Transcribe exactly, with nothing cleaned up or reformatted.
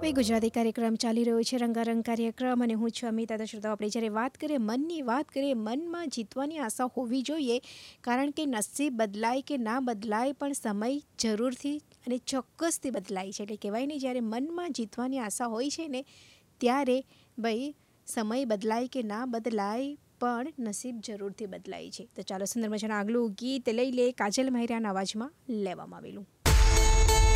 ભાઈ ગુજરાતી કાર્યક્રમ ચાલી રહ્યો છે, રંગારંગ કાર્યક્રમ, અને હું છું અમિતા. તો શ્રોતાઓ, આપણે જ્યારે વાત કરીએ મનની વાત કરીએ, મનમાં જીતવાની આશા હોવી જોઈએ, કારણ કે નસીબ બદલાય કે ના બદલાય પણ સમય જરૂરથી અને ચોક્કસથી બદલાય છે. એટલે કહેવાય ને, જ્યારે મનમાં જીતવાની આશા હોય છે ને, ત્યારે ભાઈ સમય બદલાય કે ના બદલાય પણ નસીબ જરૂરથી બદલાય છે. તો ચાલો, સુંદર મજાનું આગલું ગીત લઈ લે, કાજલ મહેરાના અવાજમાં લેવામાં આવેલું.